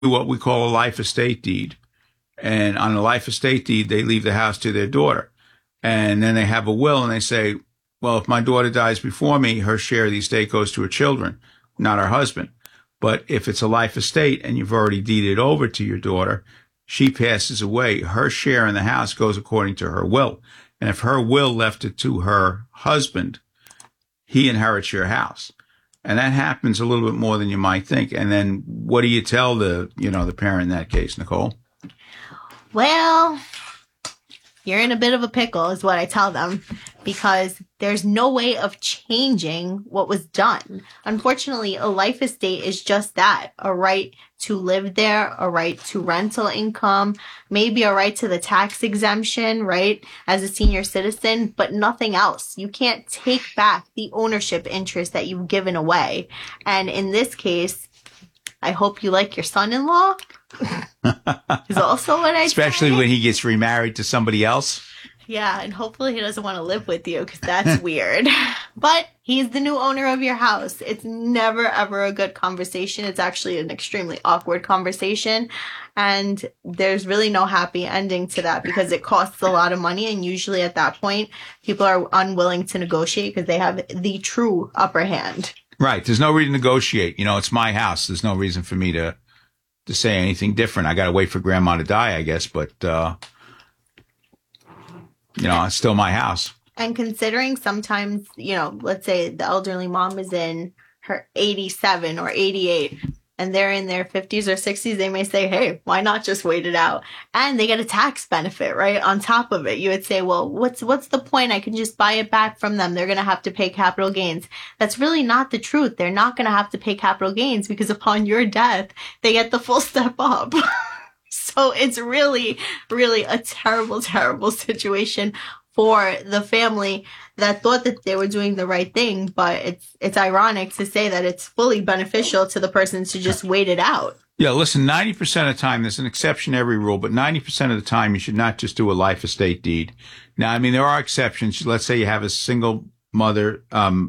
what we call a life estate deed. And on a life estate deed, they leave the house to their daughter. And then they have a will and they say, well, if my daughter dies before me, her share of the estate goes to her children, not her husband. But if it's a life estate and you've already deeded over to your daughter, she passes away, her share in the house goes according to her will. And if her will left it to her husband, he inherits your house. And that happens a little bit more than you might think. And then what do you tell the parent in that case, Nicole? Well, you're in a bit of a pickle is what I tell them, because there's no way of changing what was done. Unfortunately, a life estate is just that, a right to live there, a right to rental income, maybe a right to the tax exemption, right, as a senior citizen, but nothing else. You can't take back the ownership interest that you've given away. And in this case, I hope you like your son-in-law. Is also what I Especially say. when he gets remarried to somebody else. Yeah, and hopefully he doesn't want to live with you because that's weird. But he's the new owner of your house. It's never, ever a good conversation. It's actually an extremely awkward conversation. And there's really no happy ending to that because it costs a lot of money. And usually at that point, people are unwilling to negotiate because they have the true upper hand. Right. There's no reason to negotiate. It's my house. There's no reason for me to say anything different. I got to wait for grandma to die, I guess. But, it's still my house. And considering sometimes, let's say the elderly mom is in her 87 or 88 and they're in their 50s or 60s, they may say, hey, why not just wait it out? And they get a tax benefit, right? On top of it, you would say, well, what's the point? I can just buy it back from them. They're going to have to pay capital gains. That's really not the truth. They're not going to have to pay capital gains because upon your death, they get the full step up. So it's really, really a terrible, terrible situation for the family that thought that they were doing the right thing. But it's ironic to say that it's fully beneficial to the person to just wait it out. Yeah, listen, 90% of the time, there's an exception to every rule, but 90% of the time, you should not just do a life estate deed. Now, I mean, there are exceptions. Let's say you have a single mother,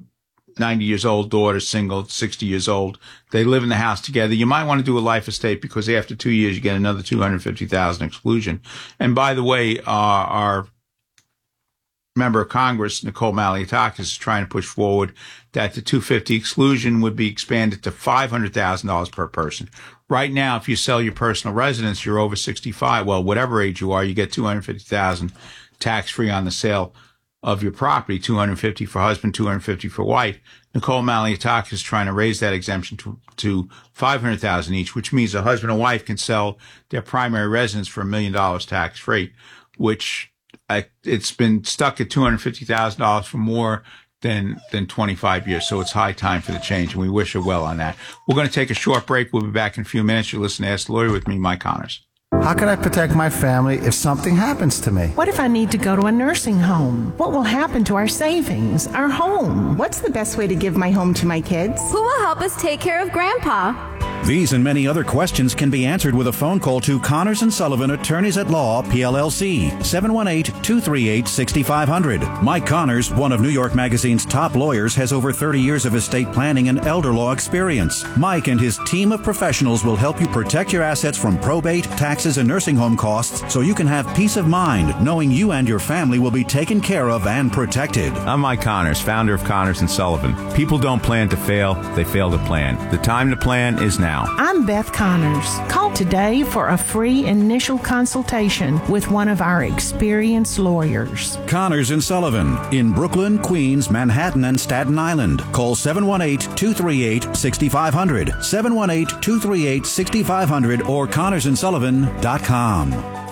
90 years old, daughter, single, 60 years old. They live in the house together. You might want to do a life estate because after 2 years, you get another $250,000 exclusion. And by the way, our member of Congress, Nicole Malliotakis, is trying to push forward that the $250,000 exclusion would be expanded to $500,000 per person. Right now, if you sell your personal residence, you're over 65. Well, whatever age you are, you get $250,000 tax-free on the sale of your property, $250,000 for husband, $250,000 for wife. Nicole Malliotakis is trying to raise that exemption to $500,000 each, which means a husband and wife can sell their primary residence for $1 million tax-free, which it's been stuck at $250,000 for more than 25 years. So it's high time for the change, and we wish her well on that. We're going to take a short break. We'll be back in a few minutes. You're listening to Ask the Lawyer with me, Mike Connors. How can I protect my family if something happens to me? What if I need to go to a nursing home? What will happen to our savings, our home? What's the best way to give my home to my kids? Who will help us take care of Grandpa? These and many other questions can be answered with a phone call to Connors & Sullivan, Attorneys at Law, PLLC, 718-238-6500. Mike Connors, one of New York Magazine's top lawyers, has over 30 years of estate planning and elder law experience. Mike and his team of professionals will help you protect your assets from probate, taxes, and nursing home costs so you can have peace of mind knowing you and your family will be taken care of and protected. I'm Mike Connors, founder of Connors & Sullivan. People don't plan to fail, they fail to plan. The time to plan is now. I'm Beth Connors. Call today for a free initial consultation with one of our experienced lawyers. Connors & Sullivan in Brooklyn, Queens, Manhattan, and Staten Island. Call 718-238-6500, 718-238-6500, or ConnorsandSullivan.com.